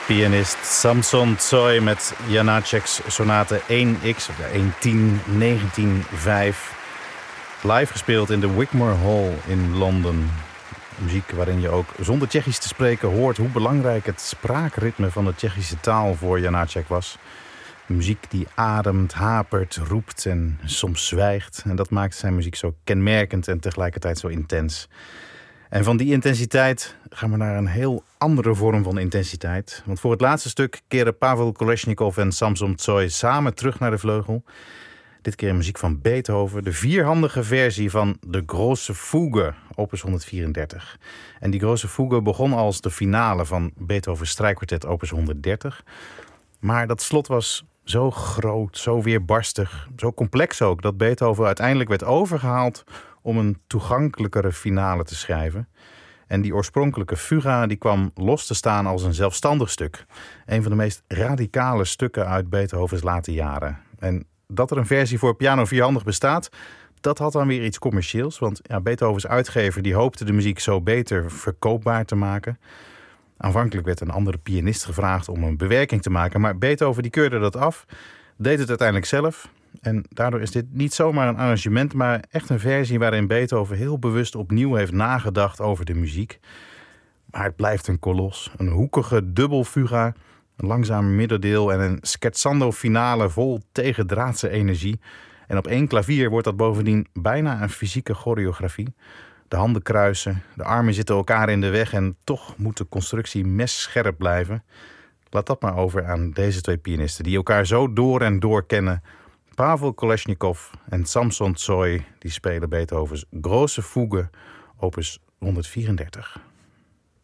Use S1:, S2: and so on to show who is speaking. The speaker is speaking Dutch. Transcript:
S1: Pianist Samson Tsoy met Janáček's sonate 1x, 1-10-19-5. Live gespeeld in de Wigmore Hall in Londen. Muziek waarin je ook zonder Tsjechisch te spreken hoort hoe belangrijk het spraakritme van de Tsjechische taal voor Janáček was. Muziek die ademt, hapert, roept en soms zwijgt. En dat maakt zijn muziek zo kenmerkend en tegelijkertijd zo intens. En van die intensiteit gaan we naar een heel andere vorm van intensiteit. Want voor het laatste stuk keren Pavel Kolesnikov en Samson Tsoy samen terug naar de vleugel. Dit keer muziek van Beethoven, de vierhandige versie van de Große Fuge, opus 134. En die Große Fuge begon als de finale van Beethovens strijkkwartet opus 130. Maar dat slot was zo groot, zo weerbarstig, zo complex ook, dat Beethoven uiteindelijk werd overgehaald om een toegankelijkere finale te schrijven. En die oorspronkelijke fuga die kwam los te staan als een zelfstandig stuk. Een van de meest radicale stukken uit Beethovens late jaren. En dat er een versie voor piano vierhandig bestaat, dat had dan weer iets commercieels. Want ja, Beethovens uitgever die hoopte de muziek zo beter verkoopbaar te maken. Aanvankelijk werd een andere pianist gevraagd om een bewerking te maken. Maar Beethoven die keurde dat af, deed het uiteindelijk zelf. En daardoor is dit niet zomaar een arrangement, maar echt een versie waarin Beethoven heel bewust opnieuw heeft nagedacht over de muziek. Maar het blijft een kolos, een hoekige dubbelfuga, een langzaam middendeel en een scherzando finale vol tegendraadse energie. En op één klavier wordt dat bovendien bijna een fysieke choreografie. De handen kruisen, de armen zitten elkaar in de weg en toch moet de constructie messcherp blijven. Laat dat maar over aan deze twee pianisten die elkaar zo door en door kennen. Pavel Kolesnikov en Samson Tsoy die spelen Beethovens Große Fuge, opus 134.